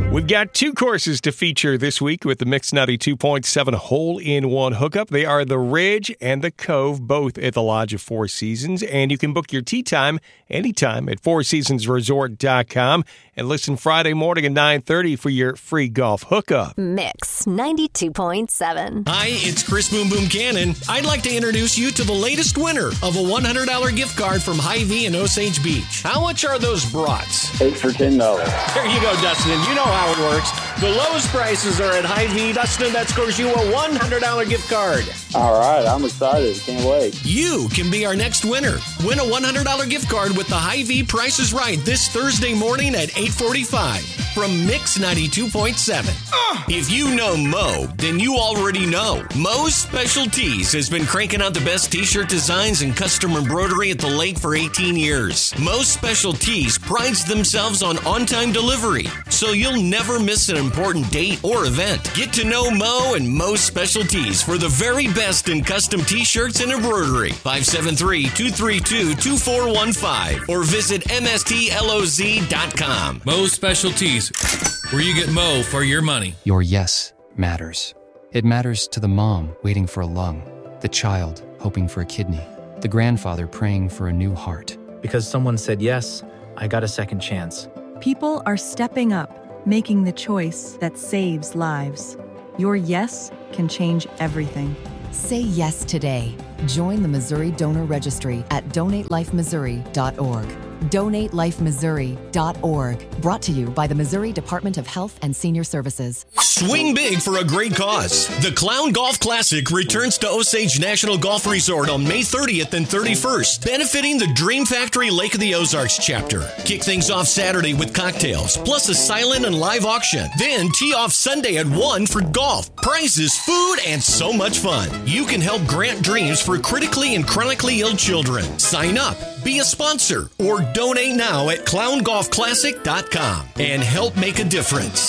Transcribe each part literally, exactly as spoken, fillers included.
We've got two courses to feature this week with the Mix ninety-two point seven hole-in-one hookup. They are the Ridge and the Cove, both at the Lodge of Four Seasons. And you can book your tee time anytime at four seasons resort dot com and listen Friday morning at nine thirty for your free golf hookup. Mix ninety-two point seven. Hi, it's Chris Boom Boom Cannon. I'd like to introduce you to the latest winner of a one hundred dollars gift card from Hy-Vee in Osage Beach. How much are those brats? Eight for ten dollars. There you go, Dustin. You know how it works. The lowest prices are at Hy-Vee. Dustin, that scores you a one hundred dollars gift card. All right, I'm excited. Can't wait. You can be our next winner. Win a one hundred dollars gift card with the Hy-Vee Price is Right this Thursday morning at eight forty-five from Mix ninety-two point seven. Uh. If you know Mo, then you already know. Mo's Specialties has been cranking out the best t-shirt designs and custom embroidery at the lake for eighteen years. Mo's Specialties prides themselves on on-time delivery, so you'll never miss an important date or event. Get to know Mo and Mo's Specialties for the very best in custom t-shirts and embroidery. five seven three, two three two, two four one five or visit M S T L O Z dot com. Mo's Specialties, where you get Mo for your money. Your yes matters. It matters to the mom waiting for a lung, the child hoping for a kidney, the grandfather praying for a new heart. Because someone said yes, I got a second chance. People are stepping up, making the choice that saves lives. Your yes can change everything. Say yes today. Join the Missouri Donor Registry at donate life missouri dot org. donate life missouri dot org. Brought to you by the Missouri Department of Health and Senior Services. Swing big for a great cause. The Clown Golf Classic returns to Osage National Golf Resort on May thirtieth and thirty-first, benefiting the Dream Factory Lake of the Ozarks chapter. Kick things off Saturday with cocktails, plus a silent and live auction. Then tee off Sunday at one for golf, prizes, food, and so much fun. You can help grant dreams for critically and chronically ill children. Sign up, be a sponsor, or donate now at clown golf classic dot com and help make a difference.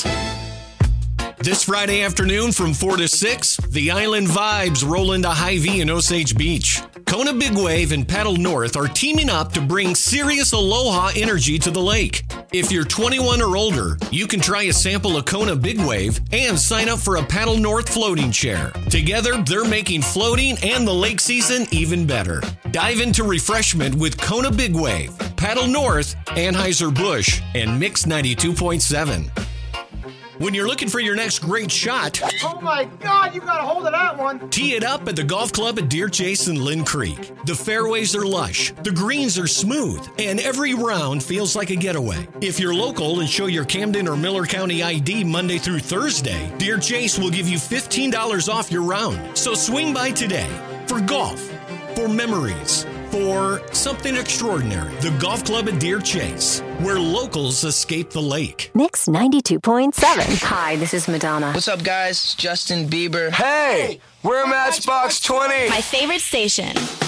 This Friday afternoon from four to six, the Island Vibes roll into Hy-Vee in Osage Beach. Kona Big Wave and Paddle North are teaming up to bring serious aloha energy to the lake. If you're twenty-one or older, you can try a sample of Kona Big Wave and sign up for a Paddle North floating chair. Together, they're making floating and the lake season even better. Dive into refreshment with Kona Big Wave, Paddle North, Anheuser-Busch, and Mix ninety-two point seven. When you're looking for your next great shot, oh my God, you got a hold of that one. Tee it up at the golf club at Deer Chase and Lynn Creek. The fairways are lush, the greens are smooth, and every round feels like a getaway. If you're local and show your Camden or Miller County I D Monday through Thursday, Deer Chase will give you fifteen dollars off your round. So swing by today for golf, for memories, for something extraordinary. The Golf Club at Deer Chase, where locals escape the lake. Mix ninety-two point seven. Hi, this is Madonna. What's up, guys? It's Justin Bieber. Hey, we're Matchbox twenty. My favorite station.